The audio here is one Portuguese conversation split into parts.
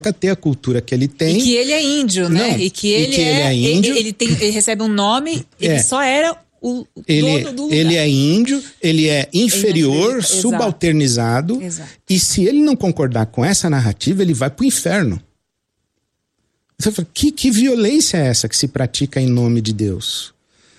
ter a cultura que ele tem. E que ele é índio, né? Não, e que ele é índio. Ele recebe um nome, ele só era o dono do lugar. Ele é índio, ele é inferior, subalternizado. Exato. E se ele não concordar com essa narrativa, ele vai pro inferno. Você fala, que violência é essa que se pratica em nome de Deus?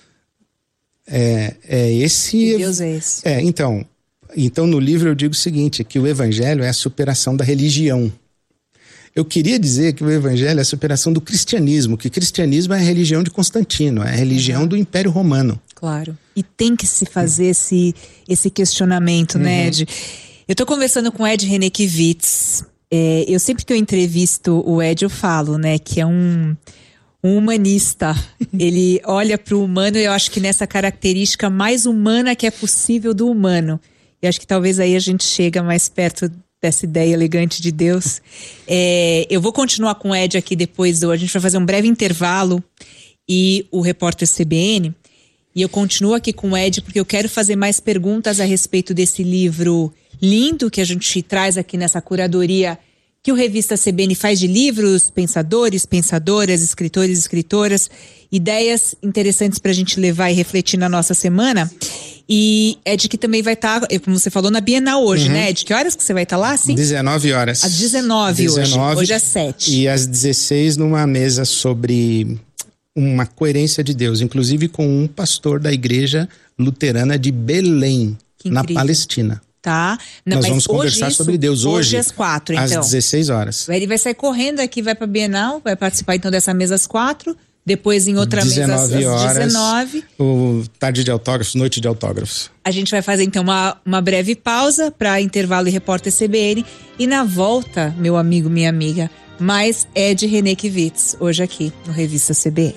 Que Deus é esse? Então no livro eu digo o seguinte, que o evangelho é a superação da religião. Eu queria dizer que o evangelho é a superação do cristianismo, que o cristianismo é a religião de Constantino, é a religião do Império Romano. Claro. E tem que se fazer esse questionamento, né, Ed? Eu tô conversando com o Ed Renekiewicz. Eu sempre que eu entrevisto o Ed, eu falo, né, que é um humanista. Ele olha para o humano e eu acho que nessa característica mais humana que é possível do humano. E acho que talvez aí a gente chega mais perto dessa ideia elegante de Deus. Eu vou continuar com o Ed aqui depois, a gente vai fazer um breve intervalo e o repórter CBN. E eu continuo aqui com o Ed porque eu quero fazer mais perguntas a respeito desse livro lindo que a gente traz aqui nessa curadoria que o Revista CBN faz de livros, pensadores, pensadoras, escritores, escritoras, ideias interessantes para a gente levar e refletir na nossa semana. E Ed que também vai estar, como você falou, na Bienal hoje, né, Ed? Que horas que você vai estar lá? Sim? 19 horas. Às 19 hoje. Hoje é 7. E às 16 numa mesa sobre uma coerência de Deus, inclusive com um pastor da igreja luterana de Belém, na Palestina. Tá. Nós vamos conversar sobre Deus hoje às 4, então. Às 16 horas. Ele vai sair correndo aqui, vai pra Bienal, vai participar então dessa mesa às 4, depois em outra mesa às 19. O tarde de autógrafos, noite de autógrafos. A gente vai fazer então uma breve pausa para intervalo e repórter CBN. E na volta, meu amigo, minha amiga, mais Ed Renekiewicz, hoje aqui no Revista CBN.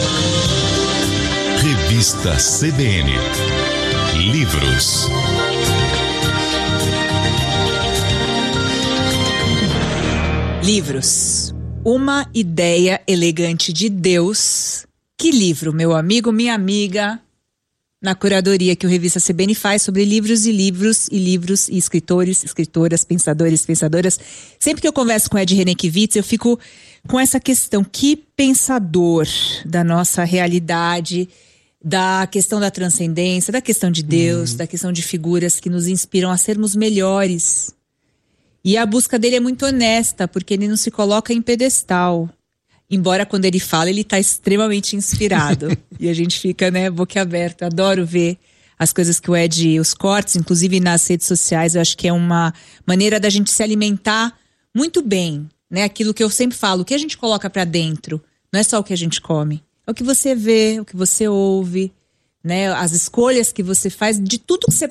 Revista CBN. Livros. Livros. Uma ideia elegante de Deus. Que livro, meu amigo, minha amiga, na curadoria que o Revista CBN faz sobre livros e livros e livros e escritores, escritoras, pensadores, pensadoras. Sempre que eu converso com Ed Renekiewicz, eu fico com essa questão. Que pensador da nossa realidade, da questão da transcendência, da questão de Deus, da questão de figuras que nos inspiram a sermos melhores. E a busca dele é muito honesta, porque ele não se coloca em pedestal. Embora quando ele fala, ele está extremamente inspirado. E a gente fica, né, boquiaberta. Adoro ver as coisas que o Ed, os cortes, inclusive nas redes sociais. Eu acho que é uma maneira da gente se alimentar muito bem, né? Aquilo que eu sempre falo, o que a gente coloca para dentro, não é só o que a gente come. É o que você vê, o que você ouve, né? As escolhas que você faz, de tudo que você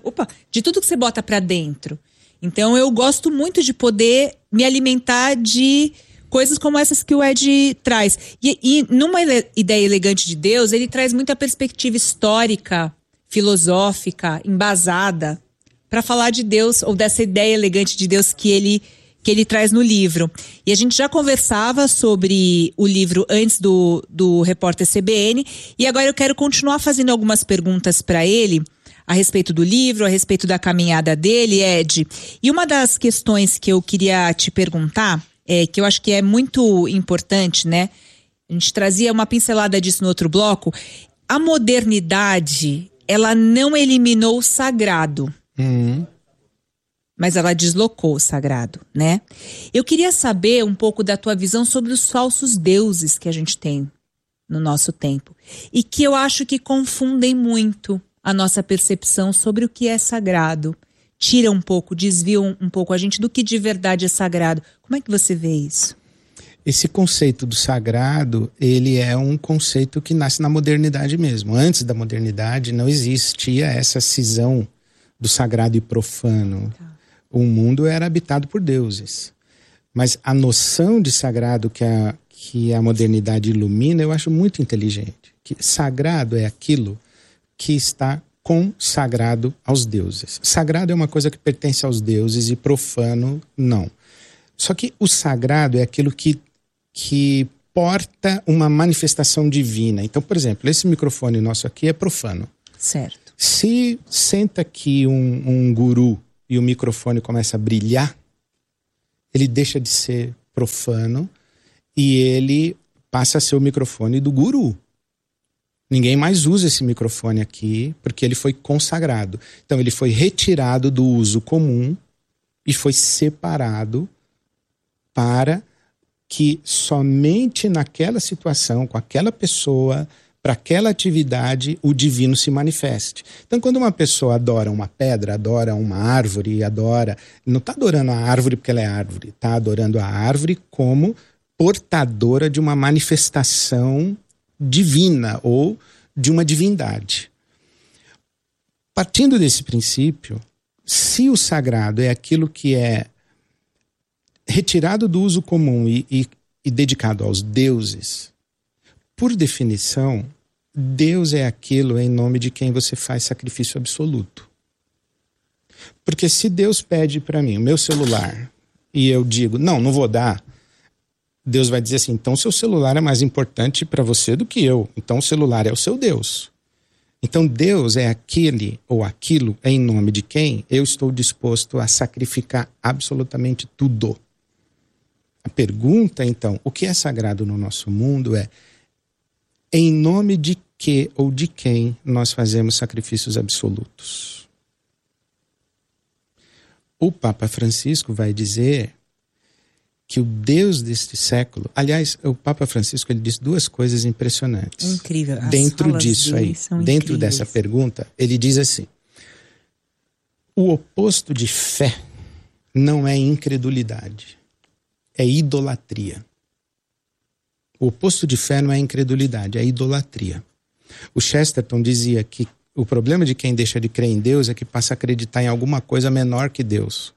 bota para dentro. Então eu gosto muito de poder me alimentar de coisas como essas que o Ed traz. E numa ideia elegante de Deus, ele traz muita perspectiva histórica, filosófica, embasada, para falar de Deus, ou dessa ideia elegante de Deus que ele traz no livro. E a gente já conversava sobre o livro antes do repórter CBN, e agora eu quero continuar fazendo algumas perguntas para ele, a respeito do livro, a respeito da caminhada dele, Ed. E uma das questões que eu queria te perguntar, que eu acho que é muito importante, né? A gente trazia uma pincelada disso no outro bloco. A modernidade, ela não eliminou o sagrado, mas ela deslocou o sagrado, né? Eu queria saber um pouco da tua visão sobre os falsos deuses que a gente tem no nosso tempo. E que eu acho que confundem muito a nossa percepção sobre o que é sagrado. Tira um pouco, desvia um pouco a gente do que de verdade é sagrado. Como é que você vê isso? Esse conceito do sagrado, ele é um conceito que nasce na modernidade mesmo. Antes da modernidade não existia essa cisão do sagrado e profano. O mundo era habitado por deuses. Mas a noção de sagrado que a modernidade ilumina, eu acho muito inteligente. Que sagrado é aquilo que está consagrado aos deuses. Sagrado é uma coisa que pertence aos deuses e profano, não. Só que o sagrado é aquilo que porta uma manifestação divina. Então, por exemplo, esse microfone nosso aqui é profano. Certo. Se senta aqui um guru e o microfone começa a brilhar, ele deixa de ser profano e ele passa a ser o microfone do guru. Ninguém mais usa esse microfone aqui porque ele foi consagrado. Então ele foi retirado do uso comum e foi separado para que somente naquela situação, com aquela pessoa, para aquela atividade, o divino se manifeste. Então, quando uma pessoa adora uma pedra, adora uma árvore, não está adorando a árvore porque ela é árvore, está adorando a árvore como portadora de uma manifestação divina ou de uma divindade. Partindo desse princípio, se o sagrado é aquilo que é retirado do uso comum e dedicado aos deuses, por definição, Deus é aquilo em nome de quem você faz sacrifício absoluto. Porque se Deus pede para mim o meu celular e eu digo, não vou dar, Deus vai dizer assim, então seu celular é mais importante para você do que eu. Então o celular é o seu Deus. Então Deus é aquele ou aquilo em nome de quem eu estou disposto a sacrificar absolutamente tudo. A pergunta, então, o que é sagrado no nosso mundo é em nome de que ou de quem nós fazemos sacrifícios absolutos. O Papa Francisco vai dizer que o Deus deste século... Aliás, o Papa Francisco ele disse duas coisas impressionantes. Incrível. As dentro disso aí, dentro dessa pergunta, ele diz assim, o oposto de fé não é incredulidade, é idolatria. O oposto de fé não é incredulidade, é idolatria. O Chesterton dizia que o problema de quem deixa de crer em Deus é que passa a acreditar em alguma coisa menor que Deus.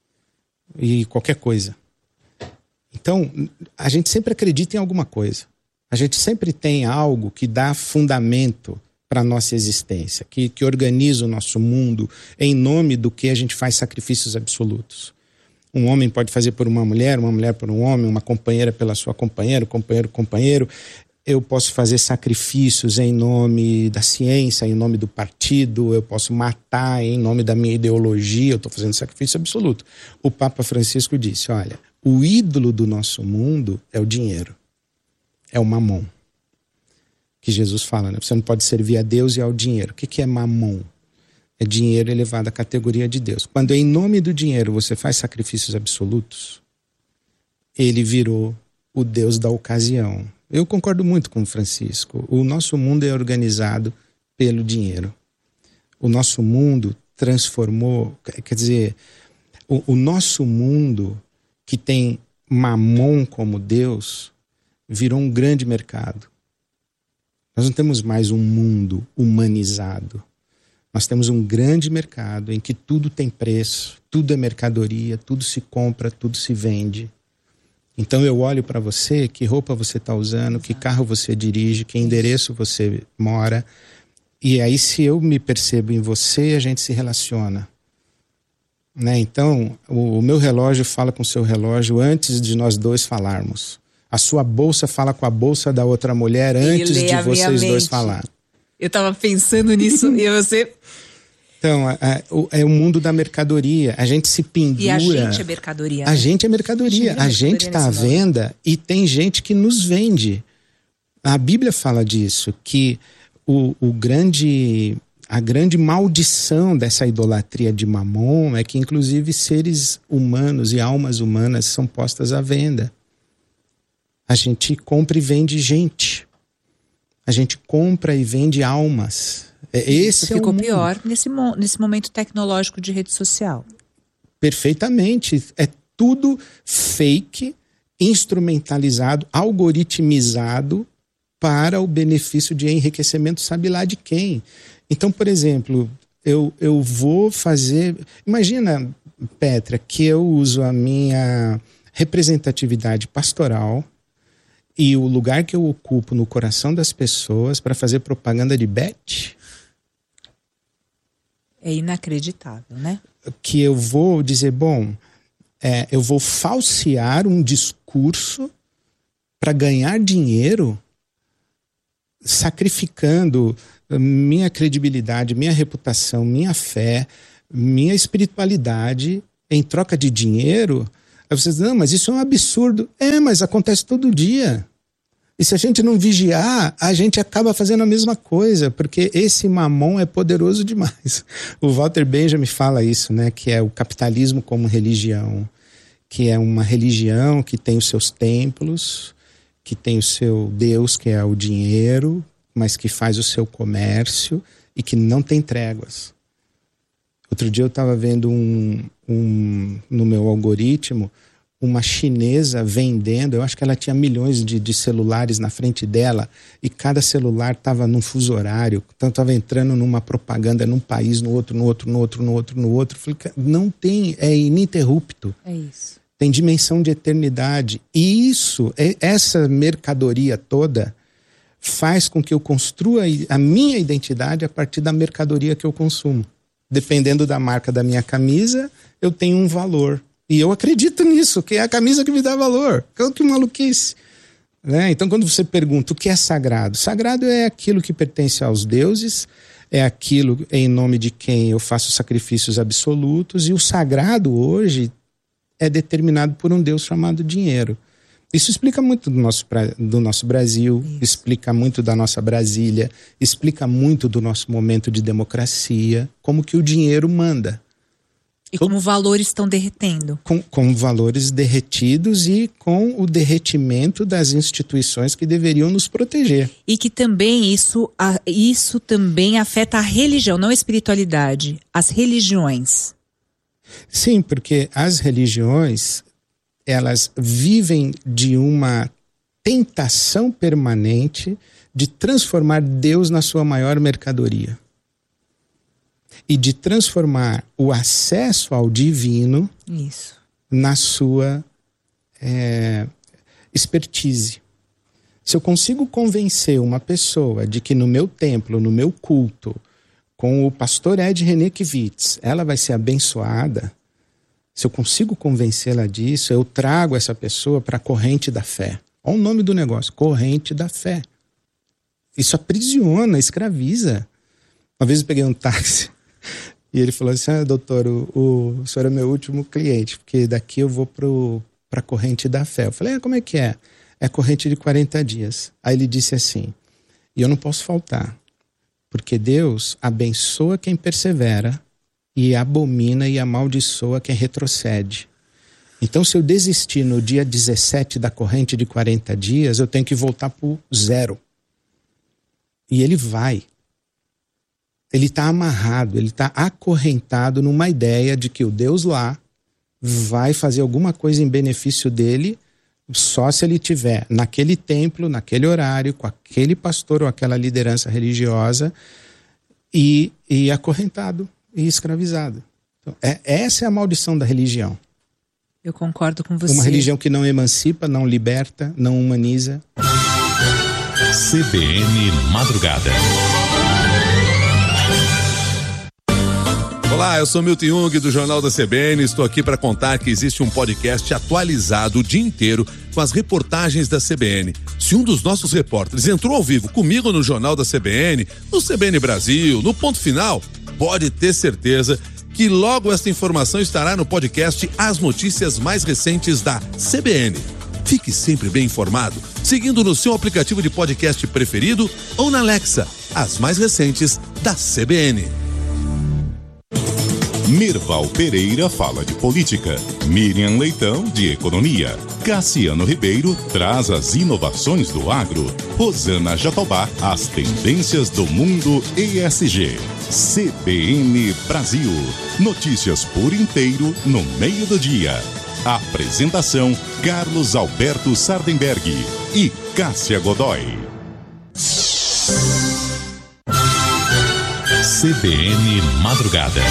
E qualquer coisa. Então, a gente sempre acredita em alguma coisa. A gente sempre tem algo que dá fundamento para a nossa existência, que organiza o nosso mundo em nome do que a gente faz sacrifícios absolutos. Um homem pode fazer por uma mulher por um homem, uma companheira pela sua companheira, companheiro. Eu posso fazer sacrifícios em nome da ciência, em nome do partido, eu posso matar em nome da minha ideologia, eu estou fazendo sacrifício absoluto. O Papa Francisco disse, olha, o ídolo do nosso mundo é o dinheiro, é o mamon. Que Jesus fala, né? Você não pode servir a Deus e ao dinheiro. O que é mamon? É dinheiro elevado à categoria de Deus. Quando em nome do dinheiro você faz sacrifícios absolutos, ele virou o Deus da ocasião. Eu concordo muito com o Francisco. O nosso mundo é organizado pelo dinheiro. O nosso mundo transformou, quer dizer, o nosso mundo que tem mamon como Deus virou um grande mercado. Nós não temos mais um mundo humanizado. Nós temos um grande mercado em que tudo tem preço, tudo é mercadoria, tudo se compra, tudo se vende. Então eu olho para você, que roupa você está usando, que carro você dirige, que endereço você mora. E aí se eu me percebo em você, a gente se relaciona. Né? Então o meu relógio fala com o seu relógio antes de nós dois falarmos. A sua bolsa fala com a bolsa da outra mulher antes de vocês dois falar. Eu estava pensando nisso e você... Então, é o mundo da mercadoria. A gente se pendura... E a gente é mercadoria. A gente é mercadoria. A gente está à venda e tem gente que nos vende. A Bíblia fala disso, que a grande maldição dessa idolatria de Mamon é que, inclusive, seres humanos e almas humanas são postas à venda. A gente compra e vende gente. A gente compra e vende almas. Esse ficou é o pior nesse momento tecnológico de rede social. Perfeitamente. É tudo fake, instrumentalizado, algoritmizado para o benefício de enriquecimento, sabe lá de quem. Então, por exemplo, eu vou fazer... Imagina, Petra, que eu uso a minha representatividade pastoral e o lugar que eu ocupo no coração das pessoas para fazer propaganda de bet. É inacreditável, né? Que eu vou dizer, bom, eu vou falsear um discurso para ganhar dinheiro, sacrificando minha credibilidade, minha reputação, minha fé, minha espiritualidade em troca de dinheiro. Aí vocês dizem, não, mas isso é um absurdo. Mas acontece todo dia. E se a gente não vigiar, a gente acaba fazendo a mesma coisa, porque esse mamon é poderoso demais. O Walter Benjamin fala isso, né? Que é o capitalismo como religião, que é uma religião que tem os seus templos, que tem o seu Deus, que é o dinheiro, mas que faz o seu comércio e que não tem tréguas. Outro dia eu estava vendo no meu algoritmo, uma chinesa vendendo, eu acho que ela tinha milhões de celulares na frente dela e cada celular estava num fuso horário, então estava entrando numa propaganda num país, no outro. Falei, não tem, é ininterrupto. É isso. Tem dimensão de eternidade. E isso, essa mercadoria toda faz com que eu construa a minha identidade a partir da mercadoria que eu consumo. Dependendo da marca da minha camisa, eu tenho um valor. E eu acredito nisso, que é a camisa que me dá valor. Que maluquice. Né? Então, quando você pergunta o que é sagrado, sagrado é aquilo que pertence aos deuses, é aquilo em nome de quem eu faço sacrifícios absolutos, e o sagrado hoje é determinado por um Deus chamado dinheiro. Isso explica muito do nosso Brasil, explica muito da nossa Brasília, explica muito do nosso momento de democracia, como que o dinheiro manda. E como valores estão derretendo. Com valores derretidos e com o derretimento das instituições que deveriam nos proteger. E que também isso também afeta a religião, não a espiritualidade, as religiões. Sim, porque as religiões, elas vivem de uma tentação permanente de transformar Deus na sua maior mercadoria. E de transformar o acesso ao divino na sua expertise. Se eu consigo convencer uma pessoa de que no meu templo, no meu culto, com o pastor Ed René Kivitz, ela vai ser abençoada, se eu consigo convencê-la disso, eu trago essa pessoa para a corrente da fé. Olha o nome do negócio, corrente da fé. Isso aprisiona, escraviza. Uma vez eu peguei um táxi e ele falou assim, doutor, o senhor é meu último cliente, porque daqui eu vou para a corrente da fé. Eu falei, como é que é? É corrente de 40 dias. Aí ele disse assim, e eu não posso faltar, porque Deus abençoa quem persevera e abomina e amaldiçoa quem retrocede. Então, se eu desistir no dia 17 da corrente de 40 dias, eu tenho que voltar para o 0. E ele vai. Ele está amarrado, ele está acorrentado numa ideia de que o Deus lá vai fazer alguma coisa em benefício dele só se ele tiver naquele templo, naquele horário, com aquele pastor ou aquela liderança religiosa e acorrentado e escravizado. Então, essa é a maldição da religião. Eu concordo com você. Uma religião que não emancipa, não liberta, não humaniza. CBN Madrugada. Olá, eu sou Milton Jung do Jornal da CBN. Estou aqui para contar que existe um podcast atualizado o dia inteiro com as reportagens da CBN. Se um dos nossos repórteres entrou ao vivo comigo no Jornal da CBN, no CBN Brasil, no Ponto Final, pode ter certeza que logo esta informação estará no podcast As Notícias Mais Recentes da CBN. Fique sempre bem informado, seguindo no seu aplicativo de podcast preferido ou na Alexa, as mais recentes da CBN. Mirval Pereira fala de política, Miriam Leitão de economia, Cassiano Ribeiro traz as inovações do agro, Rosana Jatobá as tendências do mundo ESG. CBN Brasil, notícias por inteiro no meio do dia. Apresentação Carlos Alberto Sardenberg e Cássia Godoy. CBN Madrugada.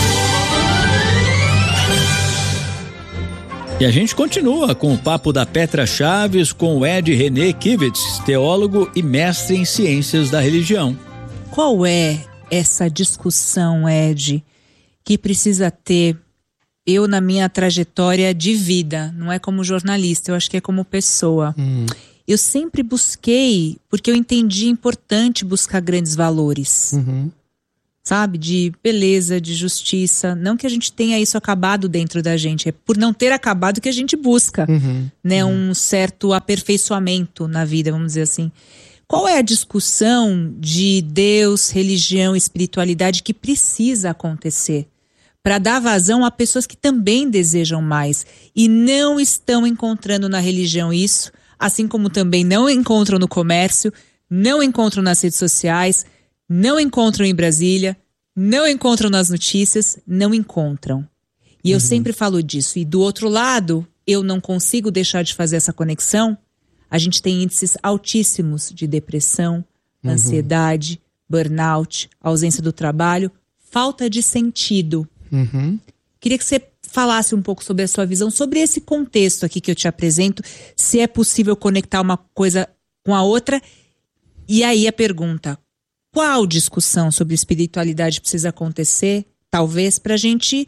E a gente continua com o papo da Petra Chaves com o Ed René Kivitz, teólogo e mestre em ciências da religião. Qual é essa discussão, Ed, que precisa ter eu na minha trajetória de vida? Não é como jornalista, eu acho que é como pessoa. Eu sempre busquei, porque eu entendi importante buscar grandes valores. sabe? De beleza, de justiça. Não que a gente tenha isso acabado dentro da gente, é por não ter acabado que a gente busca, né? Um certo aperfeiçoamento na vida, vamos dizer assim. Qual é a discussão de Deus, religião, espiritualidade que precisa acontecer para dar vazão a pessoas que também desejam mais e não estão encontrando na religião isso, assim como também não encontram no comércio, não encontram nas redes sociais, não encontram em Brasília, não encontram nas notícias, não encontram. E eu sempre falo disso. E do outro lado, eu não consigo deixar de fazer essa conexão. A gente tem índices altíssimos de depressão, ansiedade, burnout, ausência do trabalho, falta de sentido. Queria que você falasse um pouco sobre a sua visão, sobre esse contexto aqui que eu te apresento, se é possível conectar uma coisa com a outra. E aí a pergunta, qual discussão sobre espiritualidade precisa acontecer, talvez, para a gente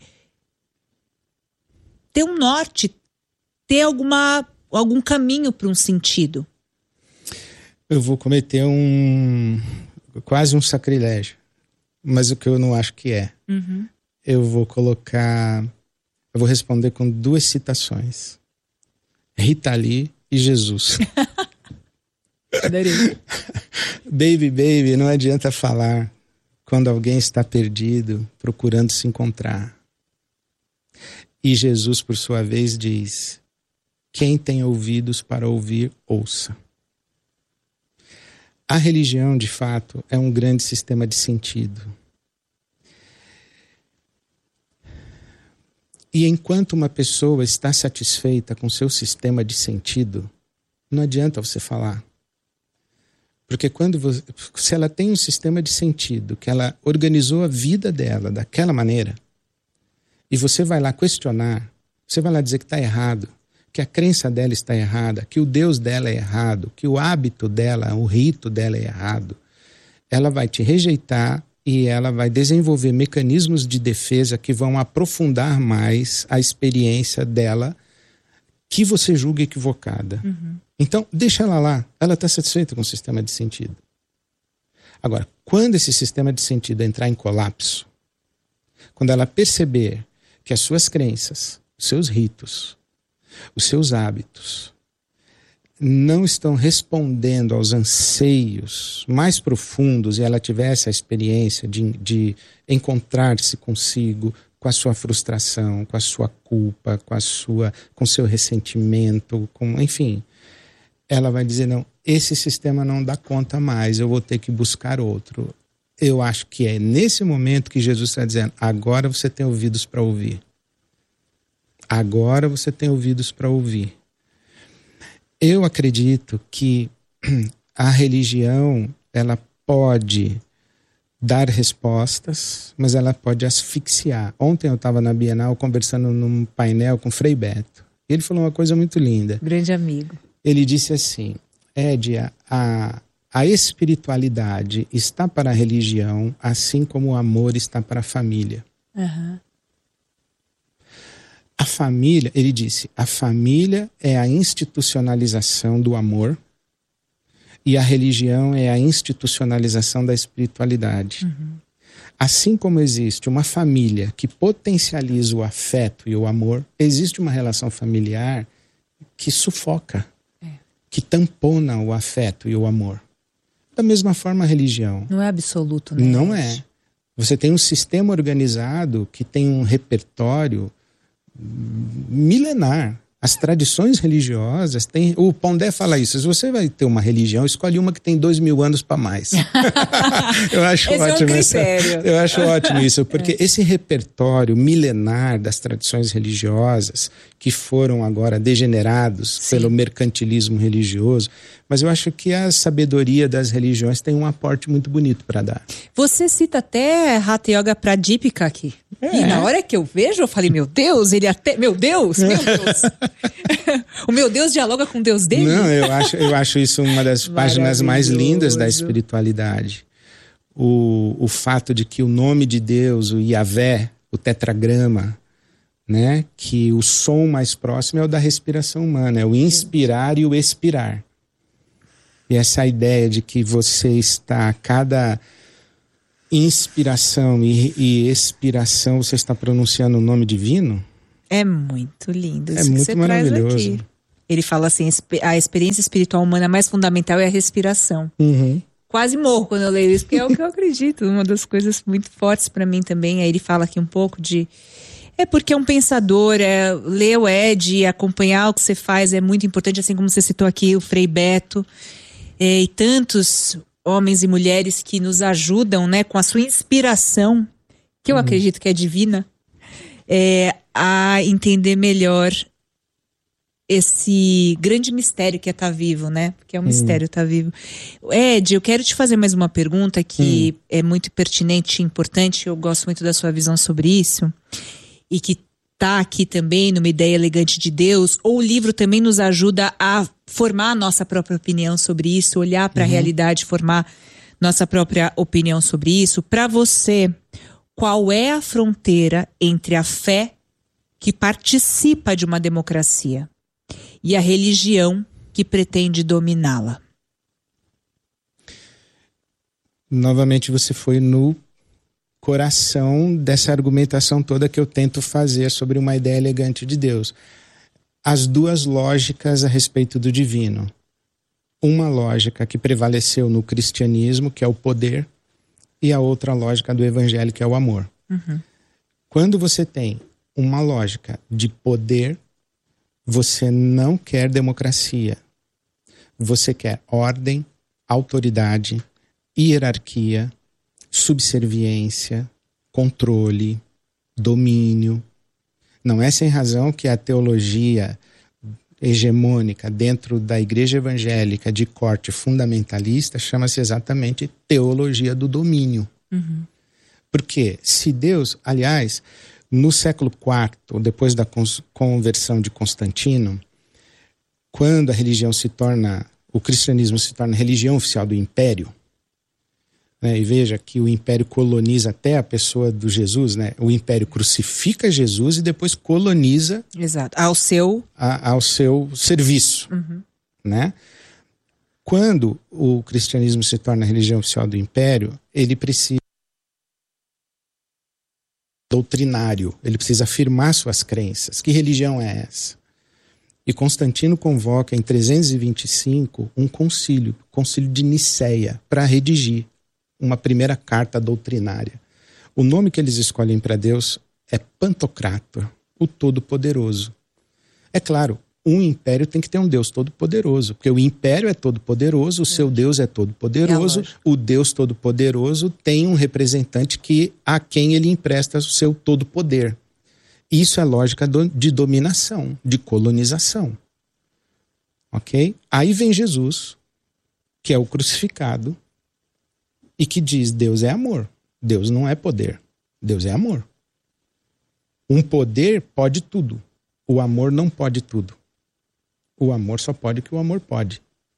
ter um norte, ter algum caminho para um sentido? Eu vou cometer quase um sacrilégio, mas o que eu não acho que é. Eu vou responder com 2 citações. Rita Lee e Jesus. Baby, não adianta falar quando alguém está perdido, procurando se encontrar. E Jesus, por sua vez, diz: quem tem ouvidos para ouvir, ouça. A religião, de fato, é um grande sistema de sentido. E enquanto uma pessoa está satisfeita com seu sistema de sentido, não adianta você falar. Porque se ela tem um sistema de sentido, que ela organizou a vida dela daquela maneira, e você vai lá questionar, você vai lá dizer que está errado, que a crença dela está errada, que o Deus dela é errado, que o hábito dela, o rito dela é errado, ela vai te rejeitar e ela vai desenvolver mecanismos de defesa que vão aprofundar mais a experiência dela que você julga equivocada. Então, deixa ela lá. Ela está satisfeita com o sistema de sentido. Agora, quando esse sistema de sentido entrar em colapso, quando ela perceber que as suas crenças, os seus ritos, os seus hábitos não estão respondendo aos anseios mais profundos e ela tiver essa experiência de encontrar-se consigo, com a sua frustração, com a sua culpa, com seu ressentimento, enfim, ela vai dizer, não, esse sistema não dá conta mais, eu vou ter que buscar outro. Eu acho que é nesse momento que Jesus está dizendo, agora você tem ouvidos para ouvir. Agora você tem ouvidos para ouvir. Eu acredito que a religião, ela pode dar respostas, mas ela pode asfixiar. Ontem eu estava na Bienal conversando num painel com Frei Beto. Ele falou uma coisa muito linda. Grande amigo. Ele disse assim, Édia, a espiritualidade está para a religião, assim como o amor está para a família. A família, ele disse, a família é a institucionalização do amor e a religião é a institucionalização da espiritualidade. Assim como existe uma família que potencializa o afeto e o amor, existe uma relação familiar que sufoca, que tampona o afeto e o amor. Da mesma forma a religião. Não é absoluto, né? Não é. Você tem um sistema organizado que tem um repertório milenar. As tradições religiosas têm... O Pondé fala isso. Se você vai ter uma religião, escolhe uma que tem 2000 anos para mais. Eu acho ótimo eu acho ótimo isso, porque esse repertório milenar das tradições religiosas, que foram agora degenerados pelo mercantilismo religioso, mas eu acho que a sabedoria das religiões tem um aporte muito bonito para dar. Você cita até Hatha Yoga Pradipika aqui. E na hora que eu vejo, eu falei, meu Deus, ele até... Meu Deus! O meu Deus dialoga com o Deus dele? Não, eu acho isso uma das páginas mais lindas da espiritualidade. O fato de que o nome de Deus, o Yahvé, o tetragrama, né, que o som mais próximo é o da respiração humana, é o inspirar e o expirar. E essa ideia de que você está inspiração e expiração, você está pronunciando o nome divino? É muito lindo isso É que muito você traz maravilhoso. aqui. Ele fala assim, a experiência espiritual humana mais fundamental é a respiração. Uhum. Quase morro quando eu leio isso, porque é o que eu acredito. Uma das coisas muito fortes para mim também. Aí ele fala aqui um pouco de... É porque é um pensador, ler o Ed, acompanhar o que você faz é muito importante, assim como você citou aqui o Frei Beto, e tantos homens e mulheres que nos ajudam, né, com a sua inspiração, que eu acredito que é divina, a entender melhor esse grande mistério que é estar vivo, né? Porque é um mistério estar vivo. Ed, eu quero te fazer mais uma pergunta que é muito pertinente e importante. Eu gosto muito da sua visão sobre isso. E que tá aqui também numa ideia elegante de Deus. Ou o livro também nos ajuda a formar a nossa própria opinião sobre isso, olhar para a realidade, formar nossa própria opinião sobre isso. Para você, qual é a fronteira entre a fé que participa de uma democracia e a religião que pretende dominá-la? Novamente você foi no coração dessa argumentação toda que eu tento fazer sobre uma ideia elegante de Deus. As duas lógicas a respeito do divino. Uma lógica que prevaleceu no cristianismo, que é o poder, e a outra lógica do evangelho, que é o amor. Quando você tem uma lógica de poder, você não quer democracia. Você quer ordem, autoridade, hierarquia, subserviência, controle, domínio. Não é sem razão que a teologia hegemônica dentro da igreja evangélica de corte fundamentalista chama-se exatamente teologia do domínio. Porque se Deus, aliás, no século IV, depois da conversão de Constantino, quando a religião se torna, o cristianismo se torna religião oficial do império, né, e veja que o império coloniza até a pessoa do Jesus, né? O império crucifica Jesus e depois coloniza. Exato. Ao seu serviço, né? Quando o cristianismo se torna religião oficial do império, ele precisa doutrinário, ele precisa afirmar suas crenças. Que religião é essa? E Constantino convoca em 325 um concílio de Niceia, para redigir uma primeira carta doutrinária. O nome que eles escolhem para Deus é Pantocrator, o Todo-Poderoso. É claro, um império tem que ter um Deus todo-poderoso, porque o império é todo-poderoso, o seu Deus é todo-poderoso, o Deus todo-poderoso tem um representante a quem ele empresta o seu todo-poder. Isso é lógica de dominação, de colonização. Ok? Aí vem Jesus, que é o crucificado, e que diz: Deus é amor, Deus não é poder, Deus é amor. Um poder pode tudo, o amor não pode tudo. O amor só pode o que o amor pode.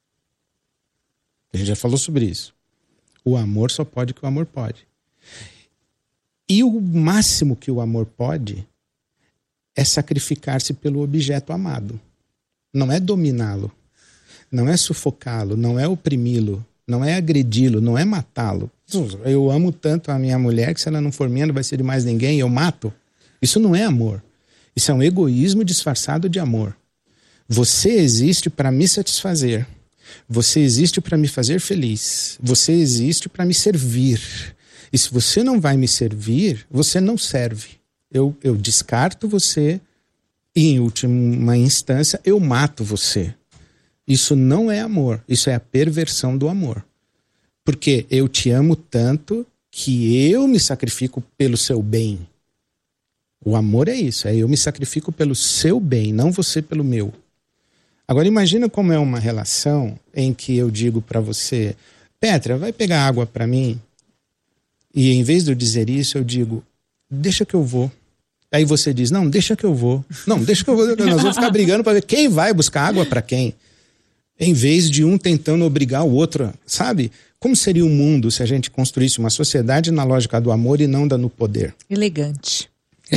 A gente já falou sobre isso. O amor só pode o que o amor pode. E o máximo que o amor pode é sacrificar-se pelo objeto amado. Não é dominá-lo, não é sufocá-lo, não é oprimi-lo, não é agredi-lo, não é matá-lo. Eu amo tanto a minha mulher que se ela não for minha não vai ser de mais ninguém, eu mato. Isso não é amor. Isso é um egoísmo disfarçado de amor. Você existe para me satisfazer. Você existe para me fazer feliz. Você existe para me servir. E se você não vai me servir, você não serve. Eu descarto você e, em última instância, eu mato você. Isso não é amor. Isso é a perversão do amor. Porque eu te amo tanto que eu me sacrifico pelo seu bem. O amor é isso. É eu me sacrifico pelo seu bem, não você pelo meu. Agora imagina como é uma relação em que eu digo para você: Petra, vai pegar água para mim? E em vez de eu dizer isso, eu digo: deixa que eu vou. Aí você diz: não, deixa que eu vou. Não, deixa que eu vou. Nós vamos ficar brigando para ver quem vai buscar água para quem. Em vez de um tentando obrigar o outro, sabe? Como seria o mundo se a gente construísse uma sociedade na lógica do amor e não da no poder? Elegante.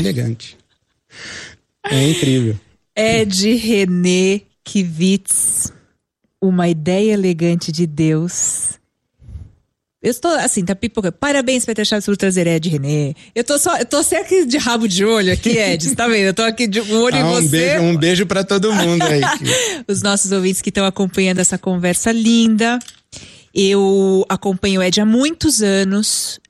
É incrível. Ed René Kivitz, Uma Ideia Elegante de Deus. Eu estou assim, tá pipoca. Parabéns, Petra Chaves, por trazer Ed René. Eu tô sempre aqui de rabo de olho aqui, Ed. Você tá vendo? Eu tô aqui de olho em você. Um beijo pra todo mundo aí. Os nossos ouvintes que estão acompanhando essa conversa linda. Eu acompanho o Ed há muitos anos.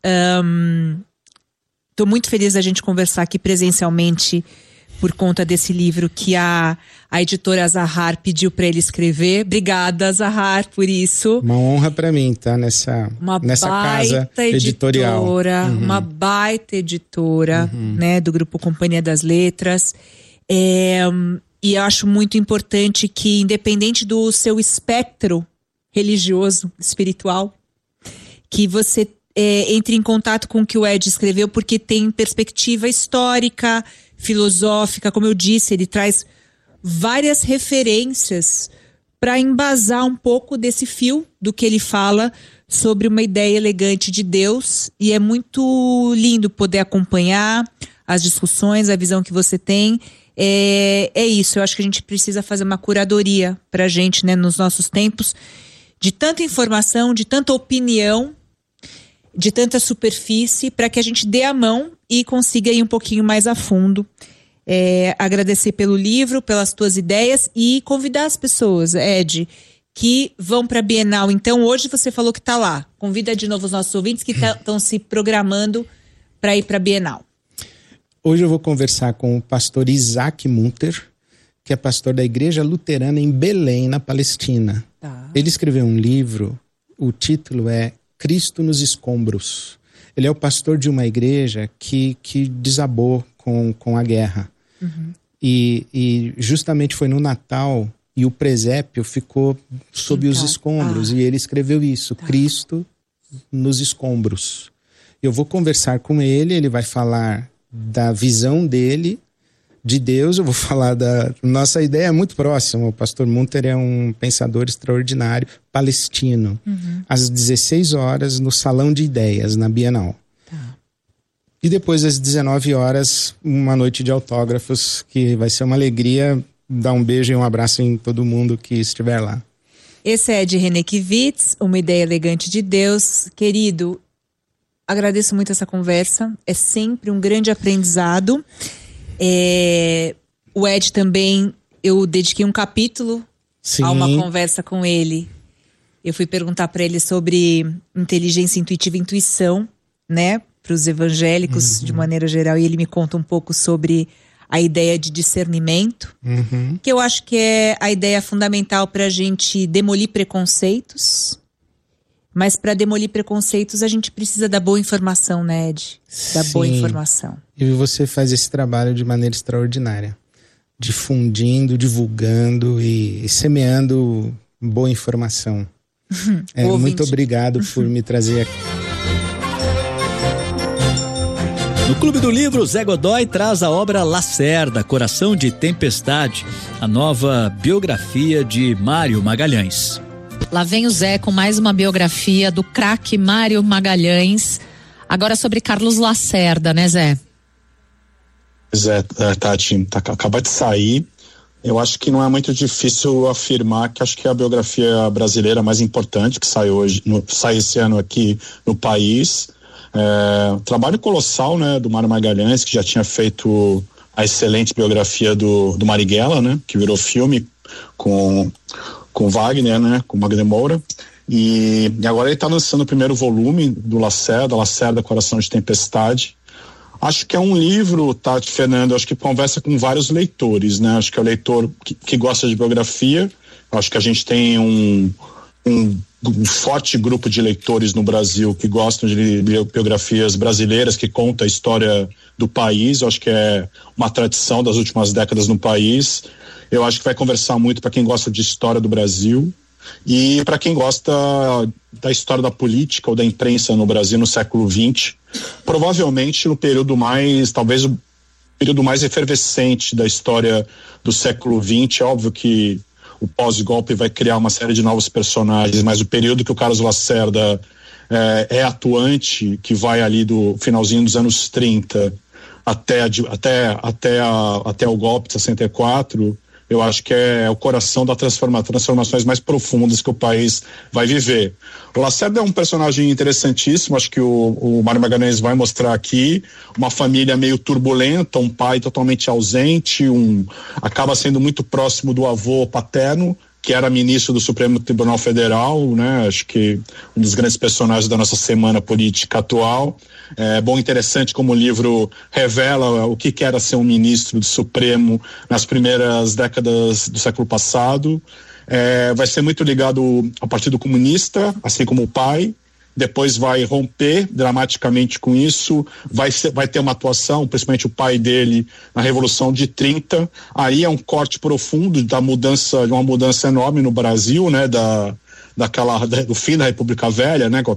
Tô muito feliz da gente conversar aqui presencialmente por conta desse livro que a editora Zahar pediu para ele escrever. Obrigada, Zahar, por isso. Uma honra para mim estar nessa casa editorial. Uma baita editora, né, do Grupo Companhia das Letras. E eu acho muito importante que, independente do seu espectro religioso, espiritual, que você entre em contato com o que o Ed escreveu, porque tem perspectiva histórica, filosófica, como eu disse, ele traz várias referências para embasar um pouco desse fio do que ele fala sobre uma ideia elegante de Deus, e é muito lindo poder acompanhar as discussões, a visão que você tem. É isso, eu acho que a gente precisa fazer uma curadoria pra gente, né, nos nossos tempos, de tanta informação, de tanta opinião, de tanta superfície, para que a gente dê a mão e consiga ir um pouquinho mais a fundo. Agradecer pelo livro, pelas tuas ideias e convidar as pessoas, Ed, que vão para a Bienal. Então, hoje você falou que está lá. Convida de novo os nossos ouvintes que estão se programando para ir para a Bienal. Hoje eu vou conversar com o pastor Isaac Munter, que é pastor da Igreja Luterana em Belém, na Palestina. Tá. Ele escreveu um livro, o título é Cristo nos Escombros. Ele é o pastor de uma igreja que desabou com a guerra. E justamente foi no Natal e o presépio ficou sob os escombros. E ele escreveu isso, Cristo nos Escombros. Eu vou conversar com ele, ele vai falar da visão dele de Deus, eu vou falar da... Nossa ideia é muito próxima, o pastor Munter é um pensador extraordinário, palestino, às 16 horas no Salão de Ideias, na Bienal. E depois às 19 horas, uma noite de autógrafos, que vai ser uma alegria, dar um beijo e um abraço em todo mundo que estiver lá. Esse é Ed René Kivitz, Uma Ideia Elegante de Deus. Querido, agradeço muito essa conversa, é sempre um grande aprendizado. O Ed também, eu dediquei um capítulo a uma conversa com ele. Eu fui perguntar para ele sobre inteligência intuitiva e intuição, né, para os evangélicos de maneira geral, e ele me conta um pouco sobre a ideia de discernimento, que eu acho que é a ideia fundamental para a gente demolir preconceitos. Mas para demolir preconceitos a gente precisa da boa informação, né, Ed? Da boa informação. E você faz esse trabalho de maneira extraordinária. Difundindo, divulgando e semeando boa informação. Muito obrigado por me trazer aqui. No Clube do Livro, Zé Godoy traz a obra Lacerda, Coração de Tempestade, a nova biografia de Mário Magalhães. Lá vem o Zé com mais uma biografia do craque Mário Magalhães, agora sobre Carlos Lacerda, né, Zé? Zé, Tati, acaba de sair. Eu acho que não é muito difícil afirmar que acho que é a biografia brasileira mais importante que sai hoje, sai esse ano aqui no país. Trabalho colossal, né, do Mário Magalhães, que já tinha feito a excelente biografia do Marighella, né, que virou filme com Wagner, né, com Wagner Moura, e agora ele está lançando o primeiro volume do Lacerda, Coração de Tempestade. Acho que é um livro, Tati, Fernando, acho que conversa com vários leitores, né, acho que é o leitor que gosta de biografia. Acho que a gente tem um forte grupo de leitores no Brasil que gostam de biografias brasileiras, que contam a história do país. Eu acho que é uma tradição das últimas décadas no país. Eu acho que vai conversar muito para quem gosta de história do Brasil e para quem gosta da história da política ou da imprensa no Brasil no século XX, provavelmente no período talvez o período mais efervescente da história do século XX. É óbvio que o pós-golpe vai criar uma série de novos personagens, mas o período que o Carlos Lacerda é atuante, que vai ali do finalzinho dos anos 30 até o golpe de 64, eu acho que é o coração das transformações mais profundas que o país vai viver. O Lacerda é um personagem interessantíssimo, acho que o Mário Magalhães vai mostrar aqui, uma família meio turbulenta, um pai totalmente ausente, acaba sendo muito próximo do avô paterno, que era ministro do Supremo Tribunal Federal, né? Acho que um dos grandes personagens da nossa semana política atual. É bom, interessante como o livro revela o que era ser um ministro do Supremo nas primeiras décadas do século passado. Vai ser muito ligado ao Partido Comunista, assim como o pai. Depois vai romper dramaticamente com isso, vai ter uma atuação, principalmente o pai dele, na Revolução de 30. Aí é um corte profundo de uma mudança enorme no Brasil, né, do fim da República Velha, né, com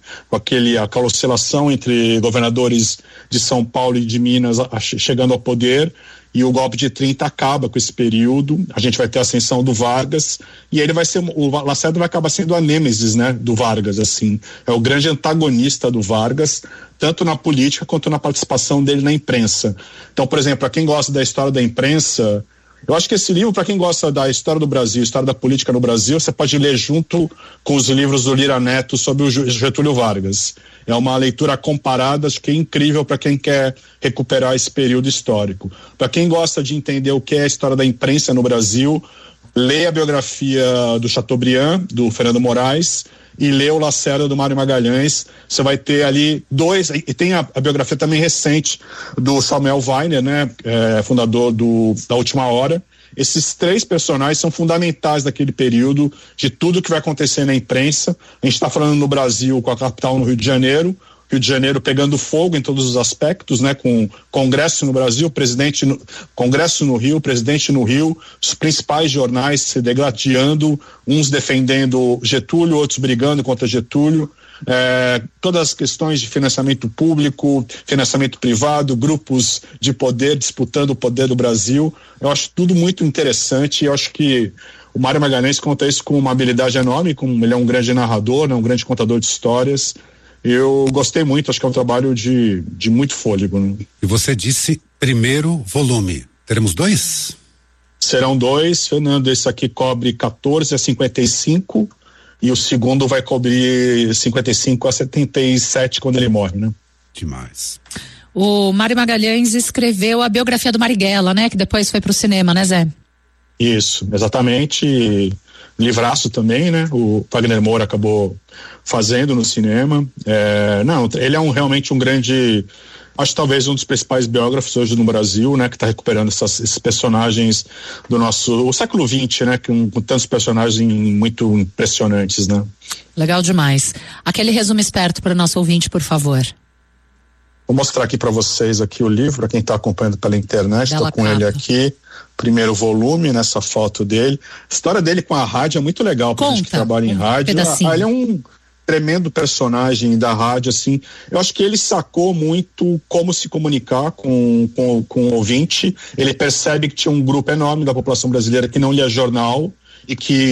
aquela oscilação entre governadores de São Paulo e de Minas chegando ao poder. E o golpe de 30 acaba com esse período. A gente vai ter a ascensão do Vargas e o Lacerda vai acabar sendo a nêmesis, né, do Vargas, assim. É o grande antagonista do Vargas, tanto na política quanto na participação dele na imprensa. Então, por exemplo, para quem gosta da história da imprensa, eu acho que esse livro, para quem gosta da história do Brasil, história da política no Brasil, você pode ler junto com os livros do Lira Neto sobre o Getúlio Vargas. É uma leitura comparada, acho que é incrível para quem quer recuperar esse período histórico. Para quem gosta de entender o que é a história da imprensa no Brasil, lê a biografia do Chateaubriand, do Fernando Moraes, e lê o Lacerda, do Mário Magalhães. Você vai ter ali e tem a biografia também recente do Samuel Weiner, né, fundador da Última Hora. Esses 3 personagens são fundamentais daquele período, de tudo que vai acontecer na imprensa. A gente está falando no Brasil, com a capital no Rio de Janeiro pegando fogo em todos os aspectos, né? Com Congresso no Brasil, Congresso no Rio, presidente no Rio, os principais jornais se degladiando, uns defendendo Getúlio, outros brigando contra Getúlio. Todas as questões de financiamento público, financiamento privado, grupos de poder disputando o poder do Brasil. Eu acho tudo muito interessante e eu acho que o Mário Magalhães conta isso com uma habilidade enorme, ele é um grande narrador, né, um grande contador de histórias. Eu gostei muito, acho que é um trabalho de muito fôlego, né? E você disse primeiro volume. Teremos 2? Serão 2, Fernando. Esse aqui cobre 14 a 55 e o segundo vai cobrir 55 a 77 quando ele morre, né? Demais. O Mário Magalhães escreveu a biografia do Marighella, né? Que depois foi pro cinema, né, Zé? Isso, exatamente. Livraço também, né? O Wagner Moura acabou fazendo no cinema. Ele é realmente um grande, acho talvez um dos principais biógrafos hoje no Brasil, né? Que está recuperando esses personagens o século XX, né? Com tantos personagens muito impressionantes, né? Legal demais. Aquele resumo esperto para o nosso ouvinte, por favor. Vou mostrar aqui para vocês aqui o livro, para quem está acompanhando pela internet, estou com ele aqui, primeiro volume, nessa foto dele. A história dele com a rádio é muito legal, para gente que trabalha em rádio. Ele é um tremendo personagem da rádio, assim. Eu acho que ele sacou muito como se comunicar com o ouvinte. Ele percebe que tinha um grupo enorme da população brasileira que não lia jornal e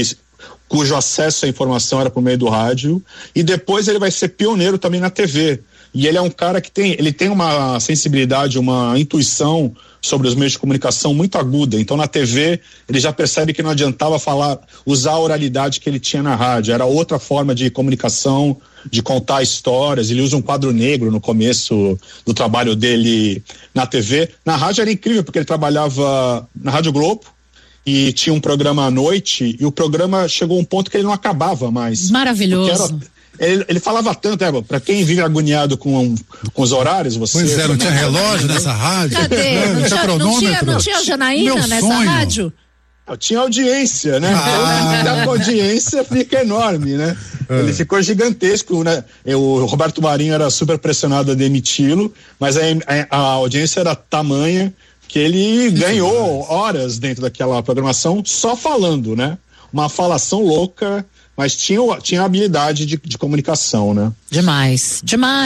cujo acesso à informação era por meio do rádio. E depois ele vai ser pioneiro também na TV. E ele é um cara que tem uma sensibilidade, uma intuição sobre os meios de comunicação muito aguda. Então, na TV, ele já percebe que não adiantava usar a oralidade que ele tinha na rádio. Era outra forma de comunicação, de contar histórias. Ele usa um quadro negro no começo do trabalho dele na TV. Na rádio era incrível, porque ele trabalhava na Rádio Globo e tinha um programa à noite, e o programa chegou a um ponto que ele não acabava mais. Maravilhoso. Ele falava tanto, para quem vive agoniado com os horários, você... Pois é, não tinha relógio nessa rádio. Cadê? Não tinha cronômetro. Não tinha Janaína nessa rádio? Tinha audiência, né? A audiência fica enorme, né? Ele ficou gigantesco, né? O Roberto Marinho era super pressionado a demiti-lo, mas a audiência era tamanha que ele ganhou horas dentro daquela programação só falando, né? Uma falação louca, mas tinha habilidade de comunicação, né? Demais.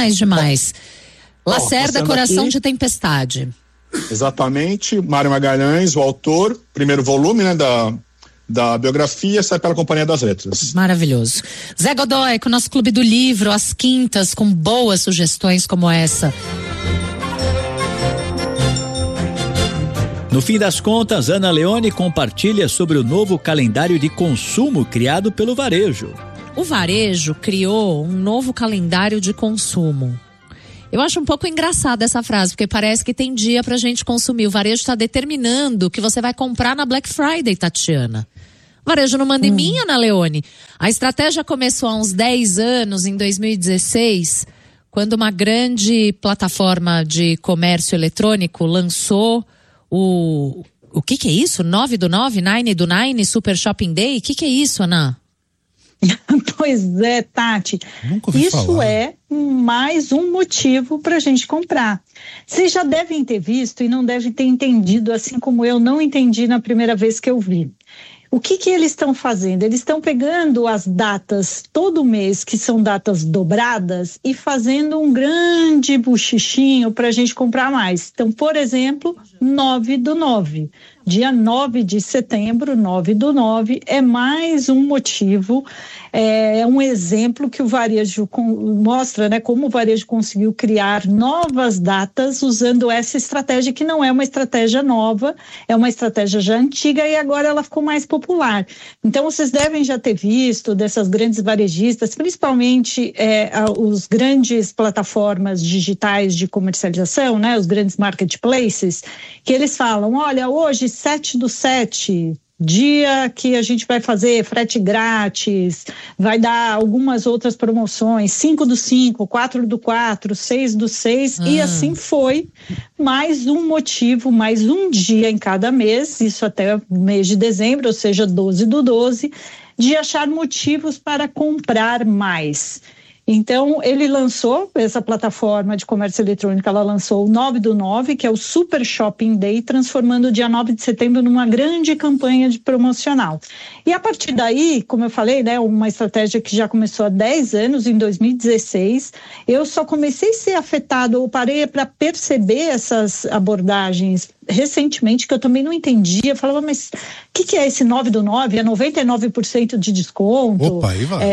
Lacerda, Coração de Tempestade. Exatamente, Mário Magalhães, o autor, primeiro volume, né, da biografia, sai pela Companhia das Letras. Maravilhoso. Zé Godoy, com o nosso Clube do Livro, às quintas, com boas sugestões como essa. No No fim das contas, Ana Leone compartilha sobre o novo calendário de consumo criado pelo varejo. O varejo criou um novo calendário de consumo. Eu acho um pouco engraçada essa frase, porque parece que tem dia pra gente consumir. O varejo está determinando o que você vai comprar na Black Friday, Tatiana. O varejo não manda em mim, Ana Leone. A estratégia começou há uns 10 anos, em 2016, quando uma grande plataforma de comércio eletrônico lançou o que é isso? 9 do 9, 9 do 9, Super Shopping Day? O que é isso, Ana? Pois é, Tati, isso é mais um motivo para a gente comprar. Vocês já devem ter visto e não devem ter entendido, assim como eu não entendi na primeira vez que eu vi. O que eles estão fazendo? Eles estão pegando as datas todo mês, que são datas dobradas, e fazendo um grande buchichinho para a gente comprar mais. Então, por exemplo, 9 do 9. Dia 9 de setembro, 9 do 9, é mais um motivo, é um exemplo que o varejo mostra, né, como o varejo conseguiu criar novas datas usando essa estratégia, que não é uma estratégia nova, é uma estratégia já antiga e agora ela ficou mais popular. Então, vocês devem já ter visto dessas grandes varejistas, principalmente os grandes plataformas digitais de comercialização, né, os grandes marketplaces, que eles falam, olha, hoje 7/7, dia que a gente vai fazer frete grátis, vai dar algumas outras promoções, 5/5, 4/4, 6/6, e assim foi. Mais um motivo, mais um dia em cada mês, isso até o mês de dezembro, ou seja, 12/12, de achar motivos para comprar mais. Então, ele lançou, essa plataforma de comércio eletrônico, ela lançou o 9 do 9, que é o Super Shopping Day, transformando o dia 9 de setembro numa grande campanha de promocional. E a partir daí, como eu falei, né, uma estratégia que já começou há 10 anos, em 2016, eu só comecei a ser afetada, ou parei para perceber essas abordagens recentemente, que eu também não entendia. Eu falava, mas o que é esse 9 do 9? É 99% de desconto? Opa, aí vai.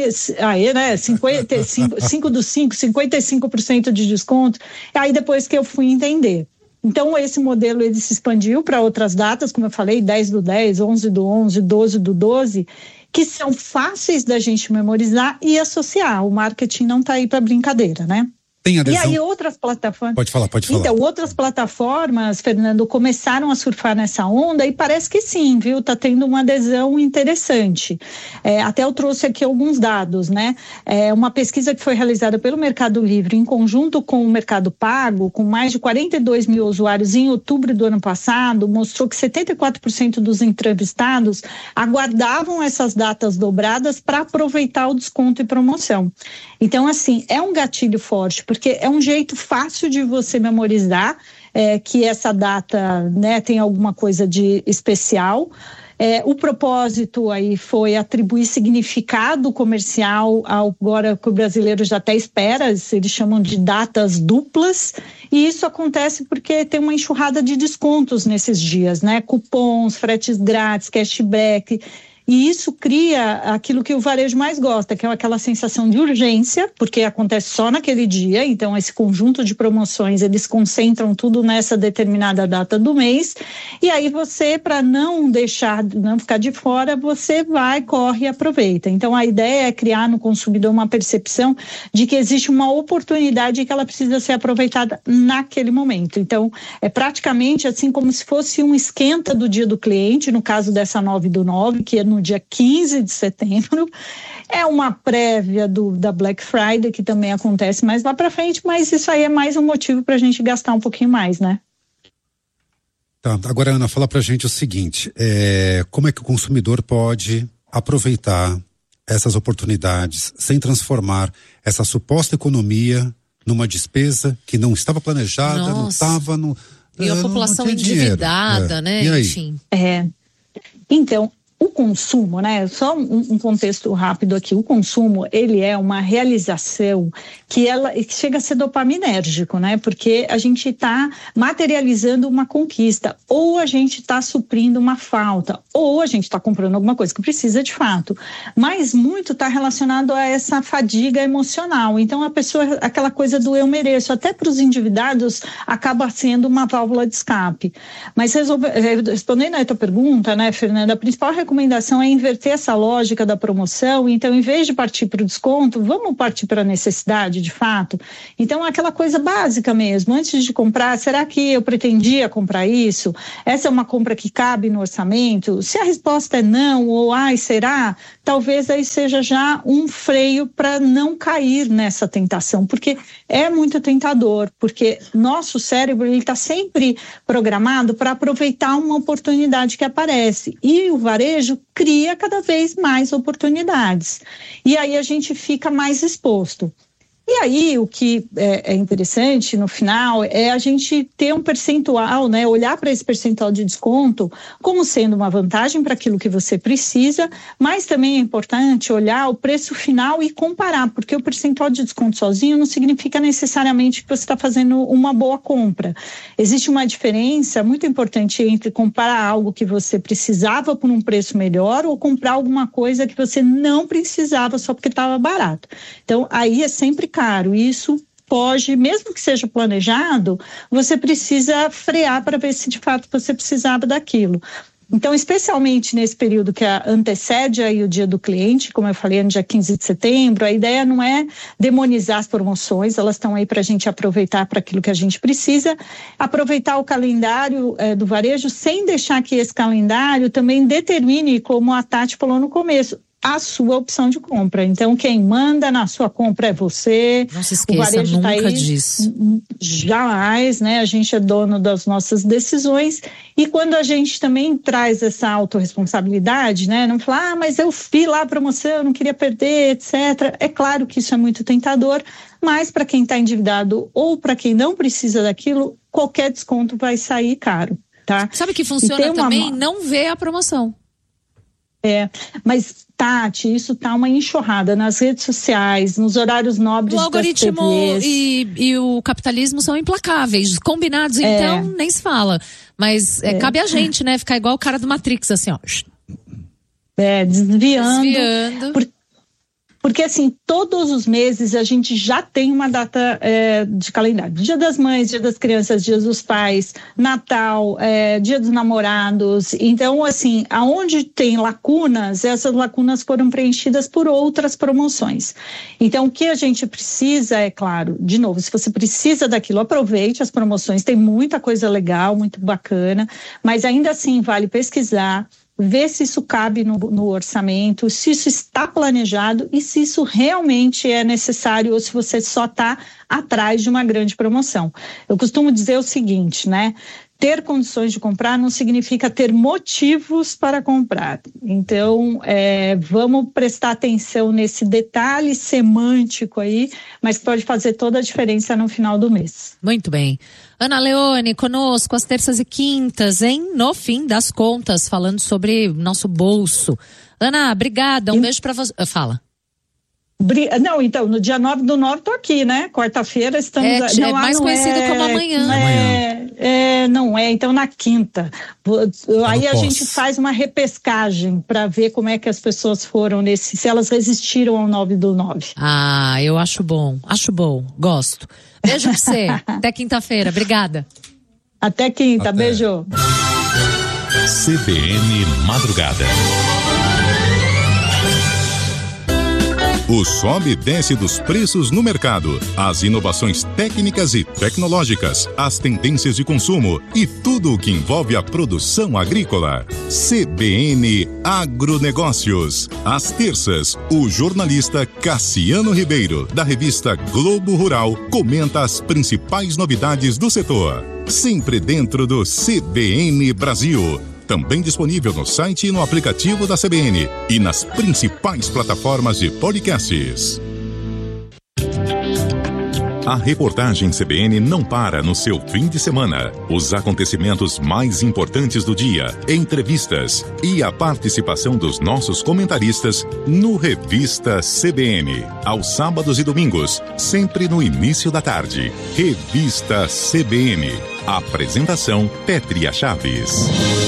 5 do 5, 55% de desconto. Aí depois que eu fui entender. Então, esse modelo ele se expandiu para outras datas, como eu falei, 10 do 10, 11 do 11, 12 do 12, que são fáceis da gente memorizar e associar. O marketing não está aí para brincadeira, né? Tem adesão? E aí outras plataformas... Pode falar. Então, outras plataformas, Fernando, começaram a surfar nessa onda e parece que sim, viu? Tá tendo uma adesão interessante. Até eu trouxe aqui alguns dados, né? Uma pesquisa que foi realizada pelo Mercado Livre em conjunto com o Mercado Pago, com mais de 42 mil usuários em outubro do ano passado, mostrou que 74% dos entrevistados aguardavam essas datas dobradas para aproveitar o desconto e promoção. Então, assim, é um gatilho forte, porque é um jeito fácil de você memorizar que essa data, né, tem alguma coisa de especial. O propósito aí foi atribuir significado comercial agora que o brasileiro já até espera, eles chamam de datas duplas, e isso acontece porque tem uma enxurrada de descontos nesses dias, né? Cupons, fretes grátis, cashback. E isso cria aquilo que o varejo mais gosta, que é aquela sensação de urgência, porque acontece só naquele dia. Então, esse conjunto de promoções, eles concentram tudo nessa determinada data do mês. E aí você, para não ficar de fora, você vai, corre e aproveita. Então, a ideia é criar no consumidor uma percepção de que existe uma oportunidade que ela precisa ser aproveitada naquele momento. Então, é praticamente assim como se fosse um esquenta do dia do cliente, no caso dessa 9 do 9, que é no dia 15 de setembro, é uma prévia da Black Friday, que também acontece mais lá para frente, mas isso aí é mais um motivo para a gente gastar um pouquinho mais, né? Tá, agora, Ana, fala pra gente o seguinte, como é que o consumidor pode aproveitar essas oportunidades sem transformar essa suposta economia numa despesa que não estava planejada, não estava no... E a população endividada, né? E aí? Enfim. Então, o consumo, né? Só um contexto rápido aqui. O consumo, ele é uma realização que chega a ser dopaminérgico, né? Porque a gente está materializando uma conquista, ou a gente está suprindo uma falta, ou a gente está comprando alguma coisa que precisa de fato. Mas muito está relacionado a essa fadiga emocional. Então, a pessoa, aquela coisa do eu mereço, até para os endividados, acaba sendo uma válvula de escape. Mas respondendo a tua pergunta, né, Fernanda, a principal recomendação é inverter essa lógica da promoção. Então, em vez de partir para o desconto, vamos partir para a necessidade, de fato. Então, aquela coisa básica mesmo, antes de comprar, será que eu pretendia comprar isso? Essa é uma compra que cabe no orçamento? Se a resposta é não, ou será? Talvez aí seja já um freio para não cair nessa tentação, porque é muito tentador, porque nosso cérebro está sempre programado para aproveitar uma oportunidade que aparece, e o varejo cria cada vez mais oportunidades, e aí a gente fica mais exposto. E aí, o que é interessante no final é a gente ter um percentual, né? Olhar para esse percentual de desconto como sendo uma vantagem para aquilo que você precisa, mas também é importante olhar o preço final e comparar, porque o percentual de desconto sozinho não significa necessariamente que você está fazendo uma boa compra. Existe uma diferença muito importante entre comprar algo que você precisava por um preço melhor ou comprar alguma coisa que você não precisava só porque estava barato. Então, aí é sempre caro. Isso pode, mesmo que seja planejado, você precisa frear para ver se de fato você precisava daquilo. Então, especialmente nesse período que antecede aí o dia do cliente, como eu falei, no dia 15 de setembro, a ideia não é demonizar as promoções, elas estão aí para a gente aproveitar para aquilo que a gente precisa, aproveitar o calendário do varejo sem deixar que esse calendário também determine, como a Tati falou no começo, a sua opção de compra. Então, quem manda na sua compra é você. Não se esqueça, o varejo nunca tá aí, disso. Jamais, né? A gente é dono das nossas decisões, e quando a gente também traz essa autorresponsabilidade, né? Não falar, mas eu vi lá a promoção, eu não queria perder, etc. É claro que isso é muito tentador, mas para quem está endividado ou para quem não precisa daquilo, qualquer desconto vai sair caro, tá? Sabe que funciona também? Não ver a promoção. Mas Tati, isso tá uma enxurrada nas redes sociais, nos horários nobres das TVs. O algoritmo e o capitalismo são implacáveis, combinados então nem se fala, mas cabe a gente, né, ficar igual o cara do Matrix, assim, ó. Desviando. Porque assim, todos os meses a gente já tem uma data de calendário. Dia das Mães, Dia das Crianças, Dia dos Pais, Natal, Dia dos Namorados. Então, assim, aonde tem lacunas, essas lacunas foram preenchidas por outras promoções. Então, o que a gente precisa, é claro, de novo, se você precisa daquilo, aproveite as promoções, tem muita coisa legal, muito bacana, mas ainda assim vale pesquisar, ver se isso cabe no orçamento, se isso está planejado e se isso realmente é necessário ou se você só está atrás de uma grande promoção. Eu costumo dizer o seguinte, né? Ter condições de comprar não significa ter motivos para comprar. Então, vamos prestar atenção nesse detalhe semântico aí, mas que pode fazer toda a diferença no final do mês. Muito bem. Ana Leone, conosco às terças e quintas, hein? No fim das contas, falando sobre nosso bolso. Ana, obrigada. Um beijo para você. Fala. Não, então, no dia 9/9 tô aqui, né? Quarta-feira estamos... É mais conhecido como amanhã. Não é, então na quinta. Aí a gente faz uma repescagem para ver como é que as pessoas foram se elas resistiram ao 9/9. Ah, eu acho bom, gosto. Beijo pra você, até quinta-feira, obrigada. Até quinta, beijo. CBN Madrugada. O sobe e desce dos preços no mercado, as inovações técnicas e tecnológicas, as tendências de consumo e tudo o que envolve a produção agrícola. CBN Agronegócios. Às terças, o jornalista Cassiano Ribeiro, da revista Globo Rural, comenta as principais novidades do setor. Sempre dentro do CBN Brasil. Também disponível no site e no aplicativo da CBN e nas principais plataformas de podcasts. A reportagem CBN não para no seu fim de semana. Os acontecimentos mais importantes do dia, entrevistas e a participação dos nossos comentaristas no Revista CBN. Aos sábados e domingos, sempre no início da tarde. Revista CBN. Apresentação Pétria Chaves.